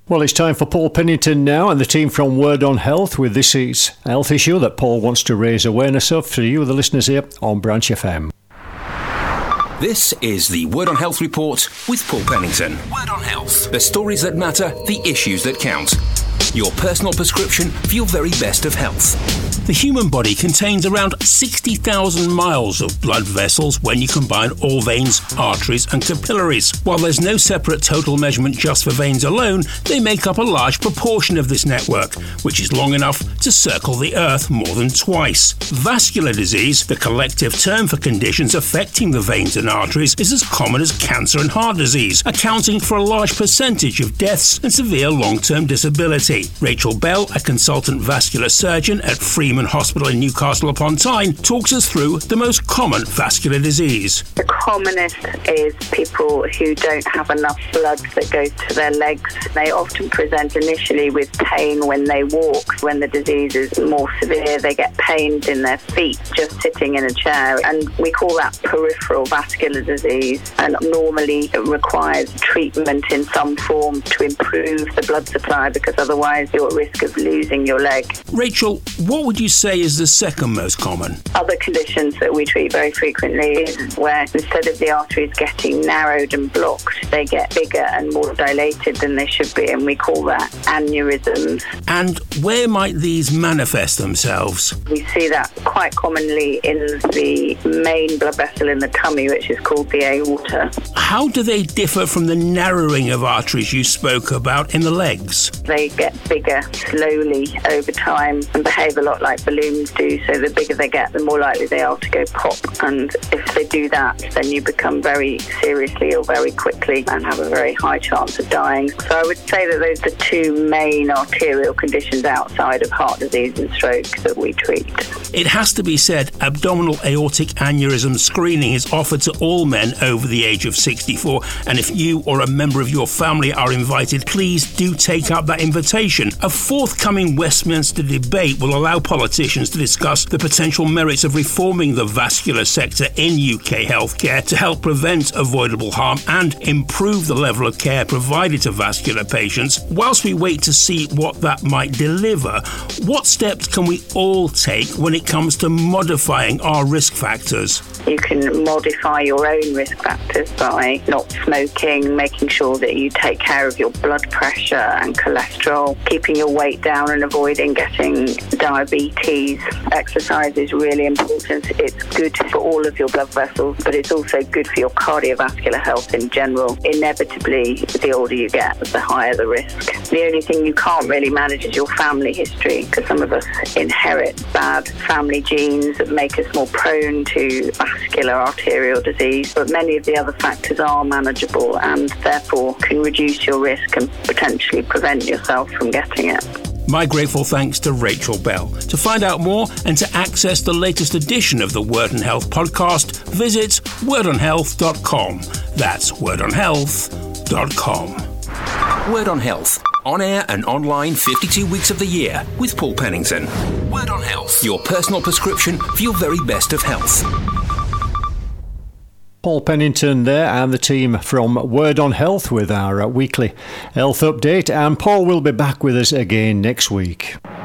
Well, it's time for Paul Pennington now and the team from Word on Health with this week's health issue that Paul wants to raise awareness of for you, the listeners here on Branch FM. This is the Word on Health report with Paul Pennington. Word on Health. The stories that matter, the issues that count. Your personal prescription for your very best of health. The human body contains around 60,000 miles of blood vessels when you combine all veins, arteries and capillaries. While there's no separate total measurement just for veins alone, they make up a large proportion of this network, which is long enough to circle the Earth more than twice. Vascular disease, the collective term for conditions affecting the veins and arteries, is as common as cancer and heart disease, accounting for a large percentage of deaths and severe long-term disability. Rachel Bell, a consultant vascular surgeon at Freeman Hospital in Newcastle upon Tyne, talks us through the most common vascular disease. The commonest is people who don't have enough blood that goes to their legs. They often present initially with pain when they walk. When the disease is more severe, they get pains in their feet just sitting in a chair, and we call that peripheral vascular disease, and normally it requires treatment in some form to improve the blood supply, because otherwise you're at risk of losing your leg. Rachel, what would you say is the second most common? Other conditions that we treat very frequently is where instead of the arteries getting narrowed and blocked, they get bigger and more dilated than they should be, and we call that aneurysms. And where might these manifest themselves? We see that quite commonly in the main blood vessel in the tummy, which is called the aorta. How do they differ from the narrowing of arteries you spoke about in the legs? They get bigger slowly over time and behave a lot like balloons do, so the bigger they get, the more likely they are to go pop, and if they do that, then you become very seriously ill very quickly and have a very high chance of dying. So I would say that those are the two main arterial conditions outside of heart disease and stroke that we treat. It has to be said, abdominal aortic aneurysm screening is offered to all men over the age of 64, and if you or a member of your family are invited, please do take up that invitation. A forthcoming Westminster debate will allow politicians to discuss the potential merits of reforming the vascular sector in UK healthcare to help prevent avoidable harm and improve the level of care provided to vascular patients. Whilst we wait to see what that might deliver, what steps can we all take when it comes to modifying our risk factors? You can modify your own risk factors by not smoking, making sure that you take care of your blood pressure and cholesterol, keeping your weight down and avoiding getting diabetes. Exercise is really important. It's good for all of your blood vessels, but it's also good for your cardiovascular health in general. Inevitably, the older you get, the higher the risk. The only thing you can't really manage is your family history, because some of us inherit bad family genes that make us more prone to vascular arterial disease, but many of the other factors are manageable and therefore can reduce your risk and potentially prevent yourself from getting it. My grateful thanks to Rachel Bell. To find out more and to access the latest edition of the Word on Health podcast, visit wordonhealth.com. That's wordonhealth.com. Word on Health. On air and online 52 weeks of the year with Paul Pennington. Word on Health. Your personal prescription for your very best of health. Paul Pennington there and the team from Word on Health with our weekly health update, and Paul will be back with us again next week.